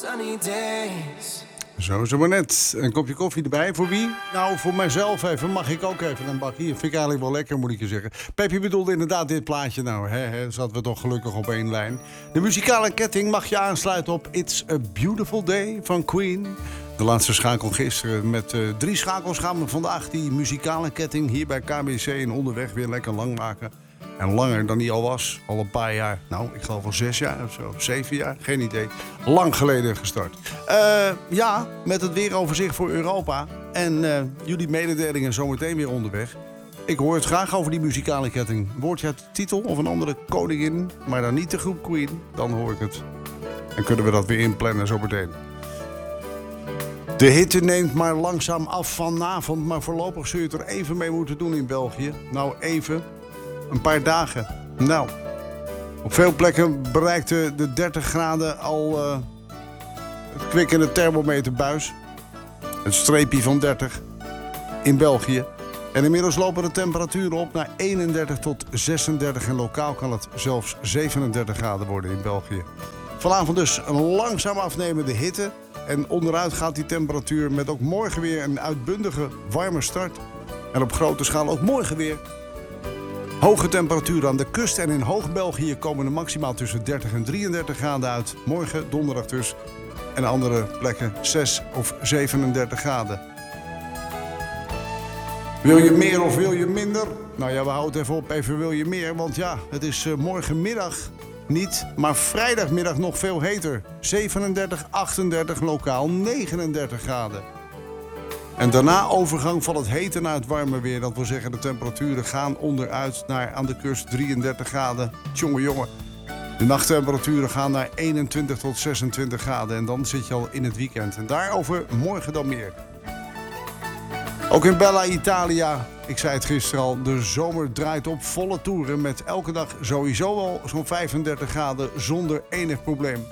sunny days. Zo maar net. Een kopje koffie erbij. Voor wie? Nou, voor mijzelf even. Mag ik ook even een bakje? Vind ik eigenlijk wel lekker, moet ik je zeggen. Pepje bedoelde inderdaad dit plaatje. Nou, zaten we toch gelukkig op één lijn. De muzikale ketting mag je aansluiten op It's a Beautiful Day van Queen. De laatste schakel gisteren. Met 3 schakels gaan we vandaag die muzikale ketting hier bij KBC en onderweg weer lekker lang maken. En langer dan die al was. Al een paar jaar. Nou, ik geloof al 6 jaar of zo. 7 jaar. Geen idee. Lang geleden gestart. Ja, met het weeroverzicht voor Europa. En jullie mededelingen zometeen weer onderweg. Ik hoor het graag over die muzikale ketting. Woordje uit de titel of een andere koningin. Maar dan niet de groep Queen. Dan hoor ik het. En kunnen we dat weer inplannen zometeen. De hitte neemt maar langzaam af vanavond. Maar voorlopig zul je het er even mee moeten doen in België. Nou, even. Een paar dagen. Nou, op veel plekken bereikte de 30 graden al het kwikkende thermometerbuis. Het streepje van 30 in België. En inmiddels lopen de temperaturen op naar 31 tot 36. En lokaal kan het zelfs 37 graden worden in België. Vanavond dus een langzaam afnemende hitte. En onderuit gaat die temperatuur met ook morgen weer een uitbundige warme start. En op grote schaal ook morgen weer hoge temperaturen aan de kust en in Hoog-België komen er maximaal tussen 30 en 33 graden uit. Morgen, donderdag dus. En andere plekken 6 of 37 graden. Wil je meer of wil je minder? Nou ja, we houden even op. Even wil je meer. Want ja, het is morgenmiddag niet, maar vrijdagmiddag nog veel heter. 37, 38, lokaal 39 graden. En daarna overgang van het hete naar het warme weer. Dat wil zeggen, de temperaturen gaan onderuit naar aan de kust 33 graden. Jongen. De nachttemperaturen gaan naar 21 tot 26 graden. En dan zit je al in het weekend. En daarover morgen dan meer. Ook in Bella Italia, ik zei het gisteren al, de zomer draait op volle toeren. Met elke dag sowieso al zo'n 35 graden zonder enig probleem.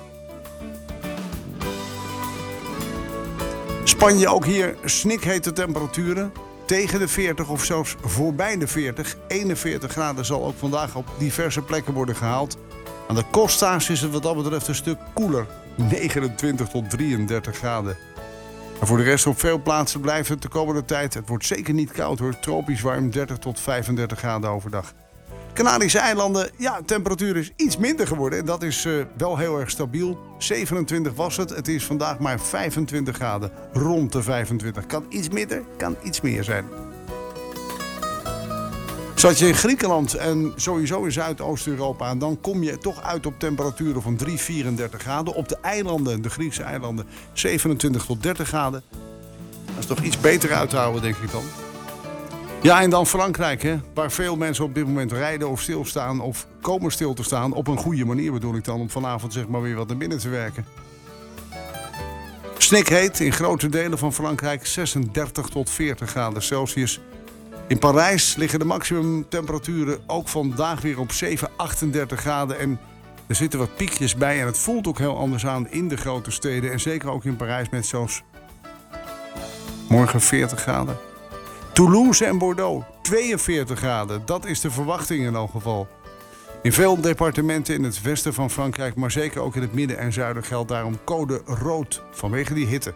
Spanje ook hier snikhete temperaturen. Tegen de 40 of zelfs voorbij de 40. 41 graden zal ook vandaag op diverse plekken worden gehaald. Aan de Costa's is het wat dat betreft een stuk koeler. 29 tot 33 graden. En voor de rest op veel plaatsen blijft het de komende tijd. Het wordt zeker niet koud hoor. Tropisch warm 30 tot 35 graden overdag. Canadische eilanden, ja, de temperatuur is iets minder geworden. En dat is wel heel erg stabiel. 27 was het. Het is vandaag maar 25 graden. Rond de 25. Kan iets minder, kan iets meer zijn. Zat je in Griekenland en sowieso in Zuidoost-Europa, dan kom je toch uit op temperaturen van 34 graden. Op de eilanden, de Griekse eilanden, 27 tot 30 graden. Dat is toch iets beter uit te houden, denk ik dan. Ja, en dan Frankrijk, hè, waar veel mensen op dit moment rijden of stilstaan of komen stil te staan. Op een goede manier bedoel ik dan, om vanavond zeg maar weer wat naar binnen te werken. Snikheet in grote delen van Frankrijk 36 tot 40 graden Celsius. In Parijs liggen de maximumtemperaturen ook vandaag weer op 38 graden. En er zitten wat piekjes bij en het voelt ook heel anders aan in de grote steden. En zeker ook in Parijs met zelfs morgen 40 graden. Toulouse en Bordeaux, 42 graden. Dat is de verwachting in elk geval. In veel departementen in het westen van Frankrijk, maar zeker ook in het midden en zuiden, geldt daarom code rood vanwege die hitte.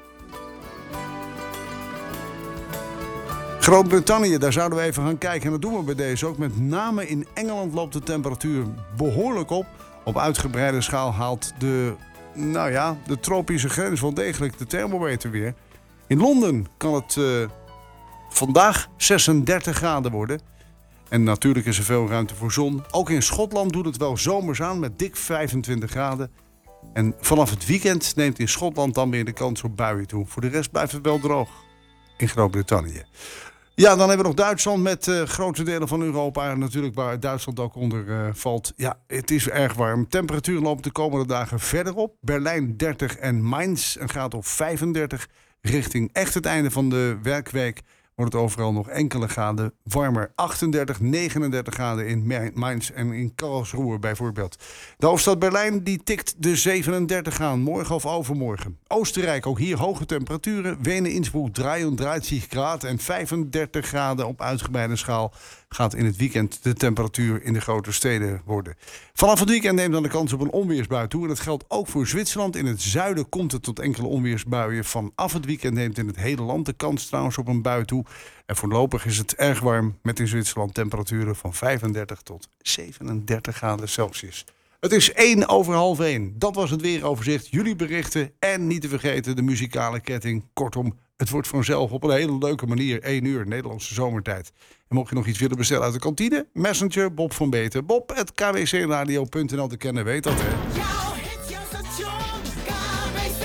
Groot-Brittannië, daar zouden we even gaan kijken. En dat doen we bij deze ook. Met name in Engeland loopt de temperatuur behoorlijk op. Op uitgebreide schaal haalt de tropische grens wel degelijk de thermometer weer. In Londen kan het vandaag 36 graden worden. En natuurlijk is er veel ruimte voor zon. Ook in Schotland doet het wel zomers aan met dik 25 graden. En vanaf het weekend neemt in Schotland dan weer de kans op buien toe. Voor de rest blijft het wel droog in Groot-Brittannië. Ja, dan hebben we nog Duitsland met grote delen van Europa. En natuurlijk waar Duitsland ook onder valt. Ja, het is erg warm. Temperatuur loopt de komende dagen verder op. Berlijn 30 en Mainz een graad of 35. Richting echt het einde van de werkweek wordt het overal nog enkele graden warmer. 38, 39 graden in Mainz en in Karlsruhe bijvoorbeeld. De hoofdstad Berlijn die tikt de 37 aan, morgen of overmorgen. Oostenrijk, ook hier hoge temperaturen. Wenen, Innsbruck 33 graden en 35 graden op uitgebreide schaal. gaat in het weekend de temperatuur in de grote steden worden. Vanaf het weekend neemt dan de kans op een onweersbui toe. En dat geldt ook voor Zwitserland. In het zuiden komt het tot enkele onweersbuien. Vanaf het weekend neemt in het hele land de kans trouwens op een bui toe. En voorlopig is het erg warm met in Zwitserland temperaturen van 35 tot 37 graden Celsius. Het is 1:15. Dat was het weeroverzicht. Jullie berichten en niet te vergeten de muzikale ketting. Kortom, het wordt vanzelf op een hele leuke manier 1 uur Nederlandse zomertijd. En mocht je nog iets willen bestellen uit de kantine, Messenger, Bob van Beten. Bob@kwcradio.nl te kennen, weet dat hè. Jouw hit, jouw station, KBC.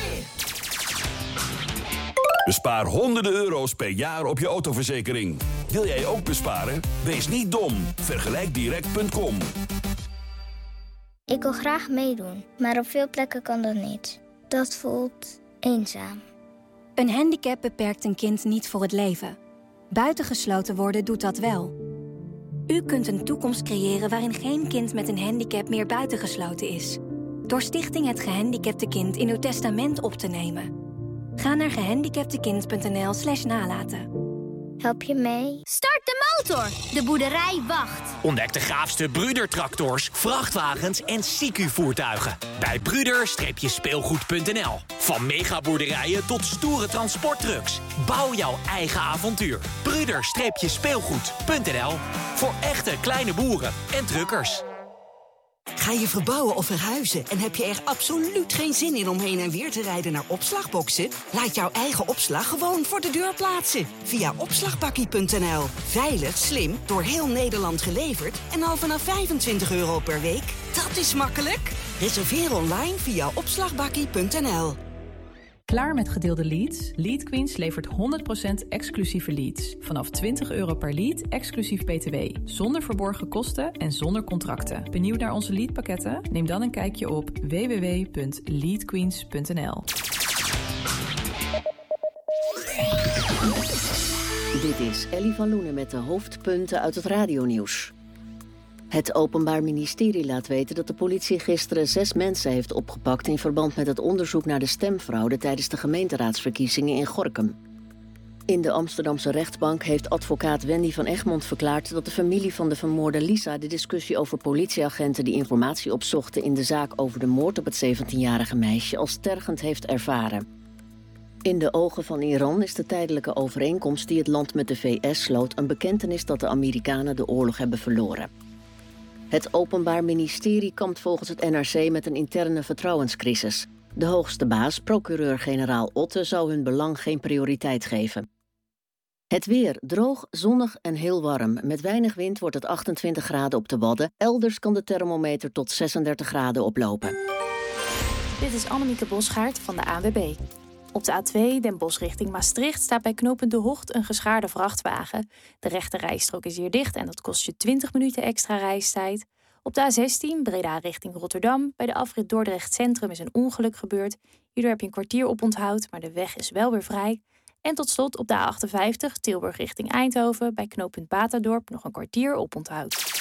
Bespaar honderden euro's per jaar op je autoverzekering. Wil jij ook besparen? Wees niet dom. Vergelijkdirect.com. Ik wil graag meedoen, maar op veel plekken kan dat niet. Dat voelt eenzaam. Een handicap beperkt een kind niet voor het leven. Buitengesloten worden doet dat wel. U kunt een toekomst creëren waarin geen kind met een handicap meer buitengesloten is. Door Stichting Het Gehandicapte Kind in uw testament op te nemen. Ga naar gehandicaptekind.nl/nalaten. Help je mee? Start de motor! De boerderij wacht. Ontdek de gaafste Brüder-tractors, vrachtwagens en CQ-voertuigen. Bij Brüder-speelgoed.nl. Van megaboerderijen tot stoere transporttrucks. Bouw jouw eigen avontuur. Brüder-speelgoed.nl. Voor echte kleine boeren en truckers. Ga je verbouwen of verhuizen en heb je er absoluut geen zin in om heen en weer te rijden naar opslagboxen? Laat jouw eigen opslag gewoon voor de deur plaatsen. Via opslagbakkie.nl. Veilig, slim, door heel Nederland geleverd en al vanaf €25 per week. Dat is makkelijk. Reserveer online via opslagbakkie.nl. Klaar met gedeelde leads? Lead Queens levert 100% exclusieve leads. Vanaf €20 per lead, exclusief BTW. Zonder verborgen kosten en zonder contracten. Benieuwd naar onze leadpakketten? Neem dan een kijkje op www.leadqueens.nl. Dit is Ellie van Loenen met de hoofdpunten uit het radionieuws. Het Openbaar Ministerie laat weten dat de politie gisteren 6 mensen heeft opgepakt in verband met het onderzoek naar de stemfraude tijdens de gemeenteraadsverkiezingen in Gorinchem. In de Amsterdamse rechtbank heeft advocaat Wendy van Egmond verklaard dat de familie van de vermoorde Lisa de discussie over politieagenten die informatie opzochten in de zaak over de moord op het 17-jarige meisje als tergend heeft ervaren. In de ogen van Iran is de tijdelijke overeenkomst die het land met de VS sloot een bekentenis dat de Amerikanen de oorlog hebben verloren. Het Openbaar Ministerie kampt volgens het NRC met een interne vertrouwenscrisis. De hoogste baas, procureur-generaal Otte, zou hun belang geen prioriteit geven. Het weer droog, zonnig en heel warm. Met weinig wind wordt het 28 graden op de Wadden. Elders kan de thermometer tot 36 graden oplopen. Dit is Annemieke Bosgaard van de ANWB. Op de A2 Den Bosch richting Maastricht staat bij knooppunt De Hocht een geschaarde vrachtwagen. De rechte rijstrook is hier dicht en dat kost je 20 minuten extra reistijd. Op de A16 Breda richting Rotterdam. Bij de afrit Dordrecht Centrum is een ongeluk gebeurd. Hierdoor heb je een kwartier oponthoud, maar de weg is wel weer vrij. En tot slot op de A58 Tilburg richting Eindhoven. Bij knooppunt Batadorp nog een kwartier oponthoud.